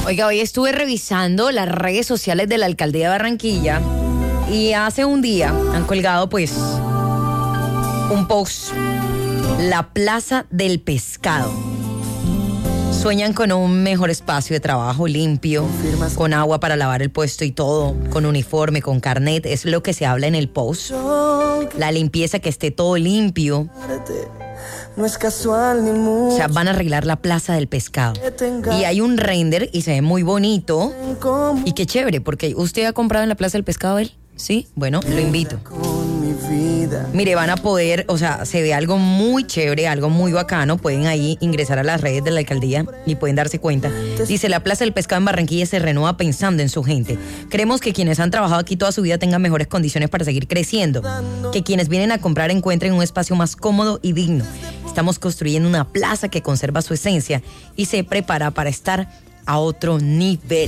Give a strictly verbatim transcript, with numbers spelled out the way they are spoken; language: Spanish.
Oiga, hoy estuve revisando las redes sociales de la Alcaldía de Barranquilla y hace un día han colgado pues un post, la Plaza del Pescado. Sueñan con un mejor espacio de trabajo limpio, con agua para lavar el puesto y todo, con uniforme, con carnet, es lo que se habla en el post. La limpieza, que esté todo limpio. No es casual ni mucho. O sea, van a arreglar la Plaza del Pescado. Y hay un render y se ve muy bonito. Y qué chévere, porque usted ha comprado en la Plaza del Pescado, ¿él? Sí, bueno, lo invito. Mire, van a poder, o sea, se ve algo muy chévere, algo muy bacano. Pueden ahí ingresar a las redes de la alcaldía y pueden darse cuenta. Dice, la Plaza del Pescado en Barranquilla se renueva pensando en su gente. Queremos que quienes han trabajado aquí toda su vida tengan mejores condiciones para seguir creciendo. Que quienes vienen a comprar encuentren un espacio más cómodo y digno. Estamos construyendo una plaza que conserva su esencia y se prepara para estar a otro nivel.